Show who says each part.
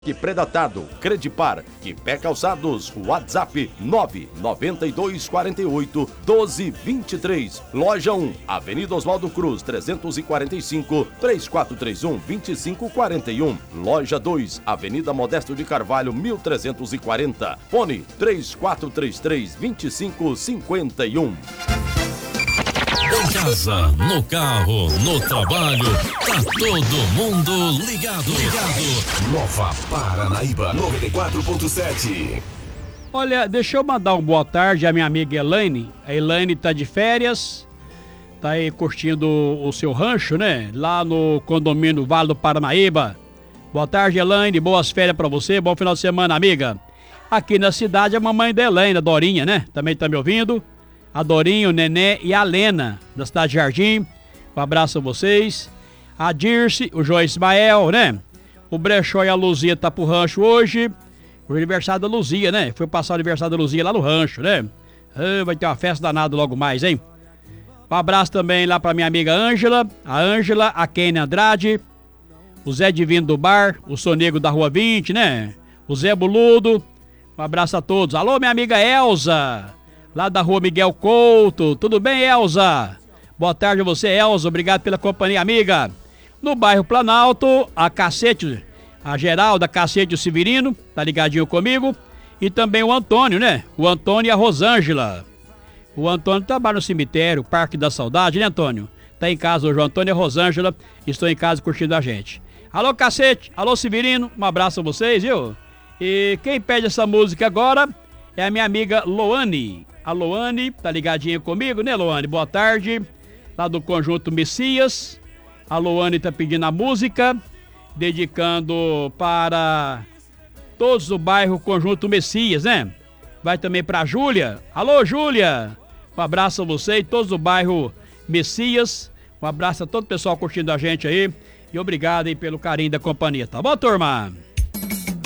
Speaker 1: Que Predatado, Credipar, que Pé Calçados, WhatsApp 99248-1223. Loja 1, Avenida Oswaldo Cruz, 345, 3431-2541. Loja 2, Avenida Modesto de Carvalho, 1340. Fone 3433-2551.
Speaker 2: Em casa, no carro, no trabalho, tá todo mundo ligado.
Speaker 3: Nova Paranaíba 94.7.
Speaker 4: Olha, deixa eu mandar uma boa tarde à minha amiga Elaine. A Elaine tá de férias, tá aí curtindo o seu rancho, né? Lá no condomínio Vale do Paranaíba. Boa tarde, Elaine, boas férias pra você, bom final de semana, amiga. Aqui na cidade, a mamãe da Elaine, a Dorinha, né? Também tá me ouvindo. A Dorinha, o Nené e a Lena, da cidade de Jardim. Um abraço a vocês. A Dirce, o João Ismael, né? O Brechó e a Luzia tá pro rancho hoje. O aniversário da Luzia, né? Foi passar o aniversário da Luzia lá no rancho, né? Vai ter uma festa danada logo mais, hein? Um abraço também lá pra minha amiga Ângela. A Ângela, a Kenny Andrade. O Zé Divino do Bar. O Sonego da Rua 20, né? O Zé Boludo. Um abraço a todos. Alô, minha amiga Elza, lá da Rua Miguel Couto. Tudo bem, Elza? Boa tarde a você, Elza. Obrigado pela companhia, amiga. No bairro Planalto, a Cacete, a Geralda Cacete e o Severino, tá ligadinho comigo. E também o Antônio, né? O Antônio e a Rosângela. O Antônio trabalha no cemitério, Parque da Saudade, né, Antônio? Tá em casa hoje, o Antônio e a Rosângela estão em casa curtindo a gente. Alô, Cacete, alô, Severino, um abraço a vocês, viu? E quem pede essa música agora é a minha amiga Loane. A Loane tá ligadinha comigo, né, Loane? Boa tarde. Lá do Conjunto Messias. A Loane tá pedindo a música, dedicando para todos do bairro Conjunto Messias, né? Vai também pra Júlia. Alô, Júlia. Um abraço a você e todos do bairro Messias. Um abraço a todo o pessoal curtindo a gente aí. E obrigado aí pelo carinho da companhia, tá bom, turma?